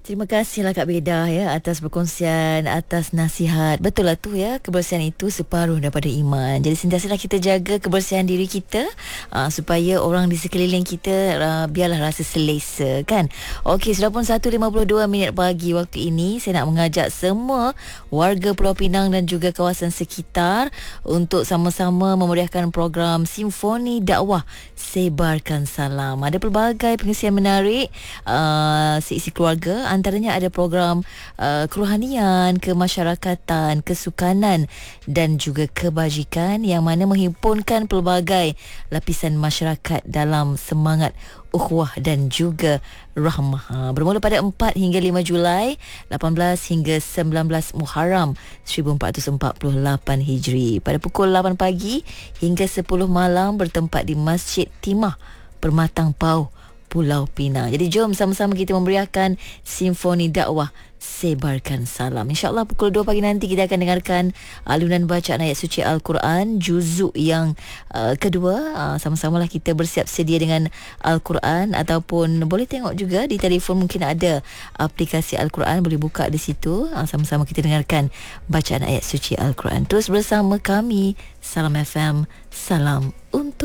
Terima kasihlah Kak Beda ya atas perkongsian, atas nasihat. Betul lah tu ya, kebersihan itu separuh daripada iman. Jadi sentiasalah kita jaga kebersihan diri kita supaya orang di sekeliling kita biarlah rasa selesa kan. Okey, sudah pun 1.52 minit pagi waktu ini. Saya nak mengajak semua warga Pulau Pinang dan juga kawasan sekitar untuk sama-sama memeriahkan program Simfoni Dakwah Sebarkan Salam. Ada pelbagai pengisian menarik seisi keluarga. Antaranya ada program kerohanian, kemasyarakatan, kesukanan dan juga kebajikan yang mana menghimpunkan pelbagai lapisan masyarakat dalam semangat ukhuwah dan juga rahmah. Bermula pada 4 hingga 5 Julai, 18 hingga 19 Muharram 1448 Hijri. Pada pukul 8 pagi hingga 10 malam bertempat di Masjid Timah, Permatang Pau, Pulau Pinang. Jadi jom sama-sama kita memberiakan Simfoni Dakwah Sebarkan Salam. InsyaAllah pukul 2 pagi nanti kita akan dengarkan alunan bacaan ayat suci Al-Quran juzuk yang kedua. Sama-samalah kita bersiap sedia dengan Al-Quran, ataupun boleh tengok juga di telefon, mungkin ada aplikasi Al-Quran, boleh buka di situ. Sama-sama kita dengarkan bacaan ayat suci Al-Quran. Terus bersama kami, Salam FM, salam untuk